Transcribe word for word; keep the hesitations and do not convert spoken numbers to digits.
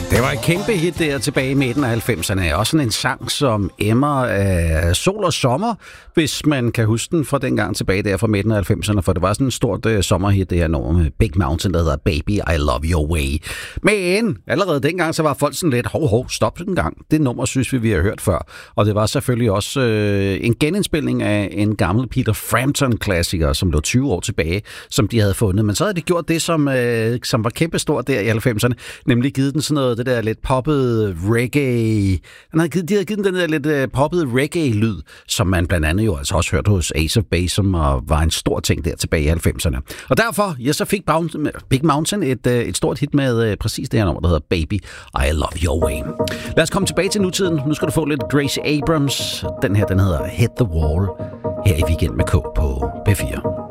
Det var et kæmpe hit der tilbage i midten af halvfemserne. Også sådan en sang, som emmer af sol og sommer, hvis man kan huske den fra dengang tilbage der fra midten af halvfemserne, for det var sådan en stort uh, sommerhit, det her nummer med Big Mountain, der hedder Baby, I Love Your Way. Men allerede dengang, så var folk sådan lidt, hov, hov, stop den gang. Det nummer synes vi, vi har hørt før. Og det var selvfølgelig også uh, en genindspilning af en gammel Peter Frampton-klassiker, som lå tyve år tilbage, som de havde fundet. Men så havde de gjort det, som, uh, som var kæmpestort der i halvfemserne, nemlig givet den sådan noget, det der lidt poppet reggae. Han havde givet, de havde givet den der lidt uh, poppet reggae-lyd, som man blandt andet jo altså også hørte hos Ace of Base, som var en stor ting der tilbage i halvfemserne. Og derfor, ja, så fik Big Mountain et, uh, et stort hit med uh, præcis det her nummer, der hedder Baby, I Love Your Way. Lad os komme tilbage til nutiden. Nu skal du få lidt Gracie Abrams. Den her, den hedder Hit the Wall, her i Weekend med K på P fire.